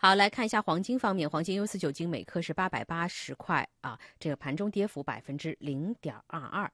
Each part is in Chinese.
好，来看一下黄金方面，黄金优4酒精每克是880块啊，这个盘中跌幅0.22%。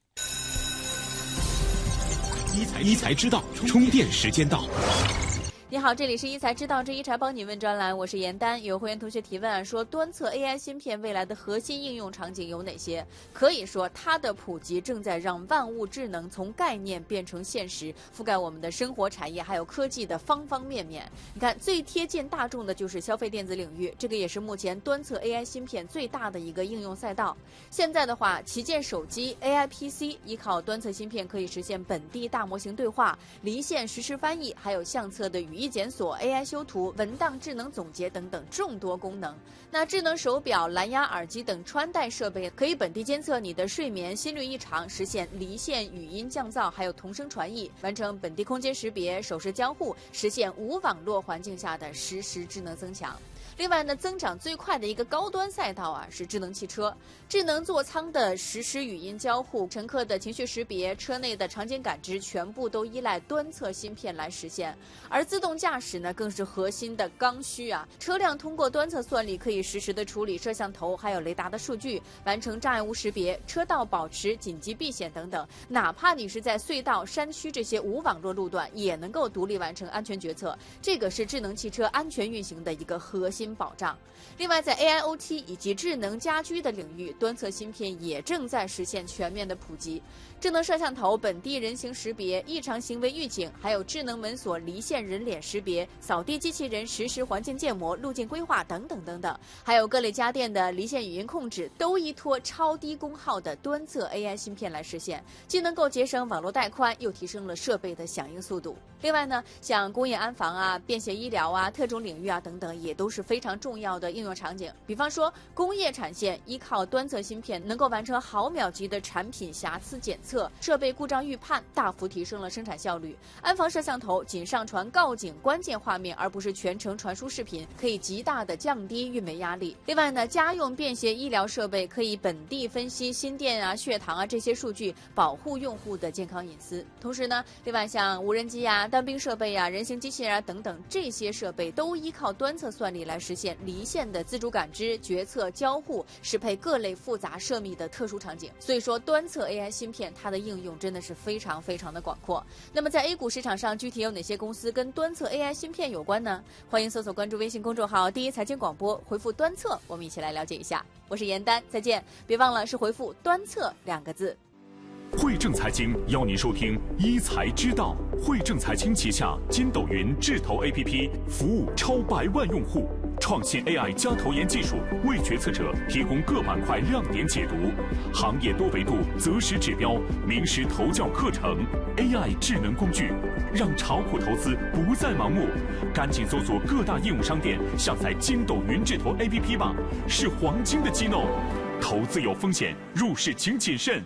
一财知道，充电时间到。 你好，这里是一财知道之一财帮你问专栏，我是严丹。有会员同学提问说，端侧 AI 芯片未来的核心应用场景有哪些？可以说，它的普及正在让万物智能从概念变成现实，覆盖我们的生活产业还有科技的方方面面。你看，最贴近大众的就是消费电子领域，这个也是目前端侧 AI 芯片最大的一个应用赛道。现在的话，旗舰手机 AI PC 依靠端侧芯片可以实现本地大模型对话、离线实时翻译，还有相册的语义检索、AI 修图、文档智能总结等等众多功能。那智能手表、蓝牙耳机等穿戴设备可以本地监测你的睡眠、心率异常，实现离线语音降噪，还有同声传译，完成本地空间识别、手势交互，实现无网络环境下的实时智能增强。另外呢，增长最快的一个高端赛道啊是智能汽车，智能座舱的实时语音交互、乘客的情绪识别、车内的场景感知，全部都依赖端侧芯片来实现。而自动驾驶呢，更是核心的刚需啊。车辆通过端侧算力可以实时的处理摄像头还有雷达的数据，完成障碍物识别、车道保持、紧急避险等等。哪怕你是在隧道、山区这些无网络路段，也能够独立完成安全决策。这个是智能汽车安全运行的一个核心保障。另外，在 AIoT 以及智能家居的领域，端侧芯片也正在实现全面的普及。智能摄像头本地人形识别、异常行为预警，还有智能门锁离线人脸识别、扫地机器人实时环境建模、路径规划等等等等，还有各类家电的离线语音控制，都依托超低功耗的端侧 AI 芯片来实现，既能够节省网络带宽，又提升了设备的响应速度。另外呢，像工业安防啊、便携医疗啊、特种领域啊等等，也都是非常重要的应用场景。比方说，工业产线依靠端侧芯片，能够完成毫秒级的产品瑕疵检测、设备故障预判，大幅提升了生产效率。安防摄像头仅上传告警关键画面，而不是全程传输视频，可以极大的降低运维压力。另外呢，家用便携医疗设备可以本地分析心电啊、血糖啊这些数据，保护用户的健康隐私。同时呢，另外像无人机啊、单兵设备啊、人形机器人啊等等，这些设备都依靠端侧算力来实现离线的自主感知、决策、交互，适配各类复杂涉密的特殊场景。所以说，端侧 AI 芯片它的应用真的是非常非常的广阔。那么在 A 股市场上，具体有哪些公司跟端侧 AI 芯片有关呢？欢迎搜索关注微信公众号第一财经广播，回复端侧，我们一起来了解一下。我是严丹，再见。别忘了是回复端侧2个字。 汇正财经邀您收听一财知道。汇正财经旗下筋斗云智投 APP 服务超100万用户，创新 AI 加投研技术，为决策者提供各板块亮点解读，行业多维度择时指标，名师投教课程 ，AI 智能工具，让炒股投资不再盲目。赶紧搜索各大应用商店，下载筋斗云智投 APP 吧，是黄金的机弄。投资有风险，入市请谨慎。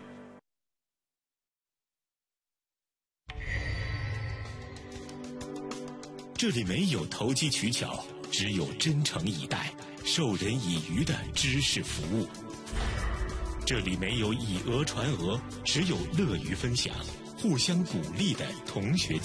这里没有投机取巧，只有真诚以待、授人以渔的知识服务。这里没有以讹传讹，只有乐于分享、互相鼓励的同学